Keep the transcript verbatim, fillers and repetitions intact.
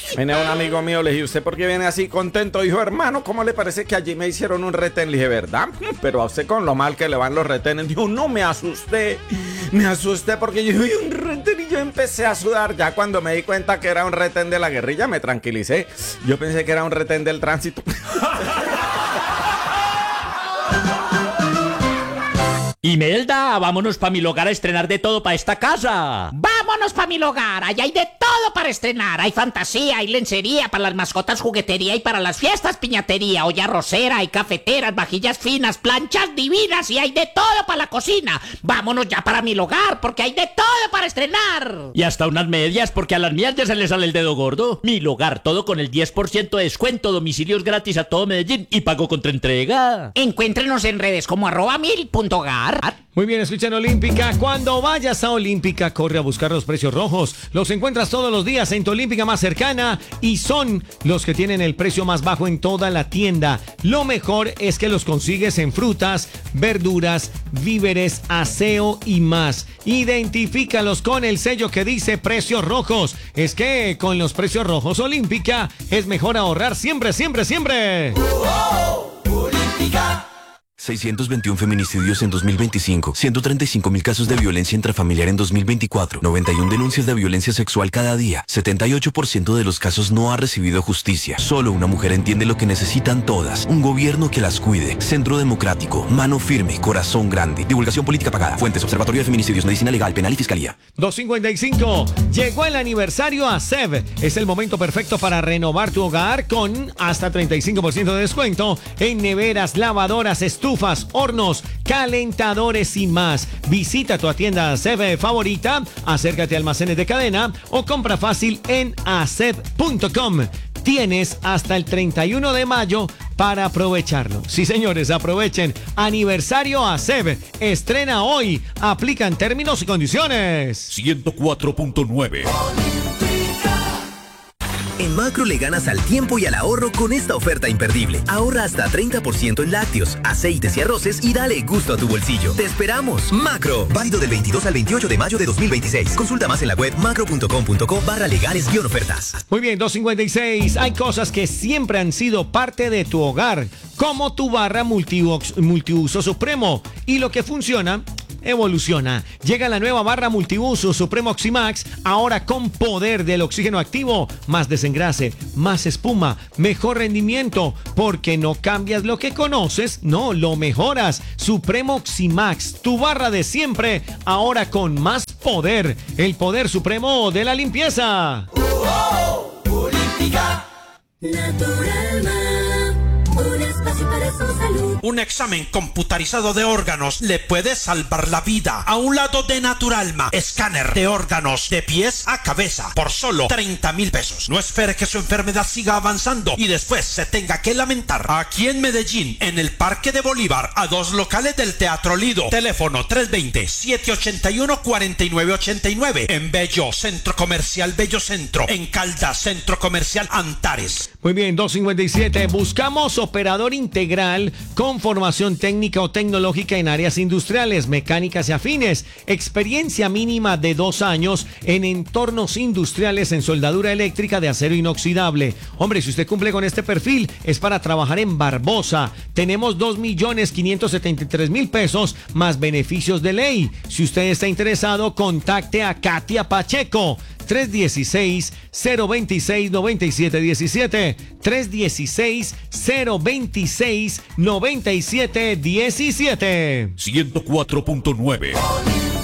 Viene un amigo mío, le dije, ¿usted por qué viene así contento? Dijo, hermano, ¿cómo le parece que allí me hicieron un retén? Le dije, ¿verdad? Pero a usted con lo mal que le van los retenes. Dijo, no, me asusté. Me asusté porque yo vi un retén y yo empecé a sudar. Ya cuando me di cuenta que era un retén de la guerrilla, me tranquilicé. Yo pensé que era un retén del tránsito. Imelda, vámonos pa' mi lugar a estrenar de todo pa' esta casa. Vámonos pa' mi lugar, allá hay de todo para estrenar. Hay fantasía, hay lencería, para las mascotas juguetería y para las fiestas piñatería, olla rosera, hay cafeteras, vajillas finas, planchas divinas y hay de todo para la cocina. Vámonos ya para mi lugar, porque hay de todo para estrenar. Y hasta unas medias, porque a las mías ya se les sale el dedo gordo. Mi lugar, todo con el diez por ciento de descuento, domicilios gratis a todo Medellín y pago contra entrega. Encuéntrenos en redes como arroba mil punto gar. Muy bien, escuchan Olímpica. Cuando vayas a Olímpica, corre a buscar los precios rojos. Los encuentras todos los días en tu Olímpica más cercana y son los que tienen el precio más bajo en toda la tienda. Lo mejor es que los consigues en frutas, verduras, víveres, aseo y más. Identifícalos con el sello que dice precios rojos. Es que con los precios rojos Olímpica es mejor ahorrar siempre, siempre, siempre. ¡Oh, oh, Olímpica! seiscientos veintiún feminicidios en dos mil veinticinco, ciento treinta y cinco mil casos de violencia intrafamiliar en dos mil veinticuatro, noventa y una denuncias de violencia sexual cada día, setenta y ocho por ciento de los casos no ha recibido justicia. Solo una mujer entiende lo que necesitan todas, un gobierno que las cuide. Centro Democrático, mano firme, corazón grande. Divulgación política pagada. Fuentes: Observatorio de Feminicidios, Medicina Legal, Penal y Fiscalía. dos cincuenta y cinco. Llegó el aniversario a SEB. Es el momento perfecto para renovar tu hogar con hasta treinta y cinco por ciento de descuento en neveras, lavadoras, estufas, hornos, calentadores y más. Visita tu tienda SEB favorita, acércate a almacenes de cadena o compra fácil en aseb punto com. Tienes hasta el treinta y uno de mayo para aprovecharlo. Sí, señores, aprovechen. Aniversario ASEB. Estrena hoy. Aplican términos y condiciones. ciento cuatro punto nueve. En Macro le ganas al tiempo y al ahorro con esta oferta imperdible. Ahorra hasta treinta por ciento en lácteos, aceites y arroces y dale gusto a tu bolsillo. ¡Te esperamos! Macro, válido del veintidós al veintiocho de mayo de dos mil veintiséis. Consulta más en la web macro punto com punto co barra legales guión ofertas. Muy bien, dos cincuenta y seis. Hay cosas que siempre han sido parte de tu hogar, como tu barra multiuso, multiuso Supremo. Y lo que funciona evoluciona. Llega la nueva barra multiuso Supremo Oximax, ahora con poder del oxígeno activo, más desengrase, más espuma, mejor rendimiento, porque no cambias lo que conoces, no, lo mejoras. Supremo Oximax, tu barra de siempre, ahora con más poder, el poder supremo de la limpieza. ¡Oh, oh, Olímpica! Naturalma, un espacio para su salud. Un examen computarizado de órganos le puede salvar la vida. A un lado de Naturalma, escáner de órganos de pies a cabeza por solo treinta mil pesos. No espere que su enfermedad siga avanzando y después se tenga que lamentar. Aquí en Medellín, en el Parque de Bolívar, a dos locales del Teatro Lido. Teléfono tres dos cero, siete ocho uno, cuatro nueve ocho nueve. En Bello, Centro Comercial Bello Centro. En Caldas, Centro Comercial Antares. Muy bien, dos cincuenta y siete. Buscamos operador integral con formación técnica o tecnológica en áreas industriales, mecánicas y afines. Experiencia mínima de dos años en entornos industriales en soldadura eléctrica de acero inoxidable. Hombre, si usted cumple con este perfil, es para trabajar en Barbosa. Tenemos dos millones quinientos setenta y tres mil pesos más beneficios de ley. Si usted está interesado, contacte a Katia Pacheco. tres uno seis, cero dos seis, nueve siete uno siete. tres uno seis, cero dos seis, nueve siete uno siete. ciento cuatro punto nueve.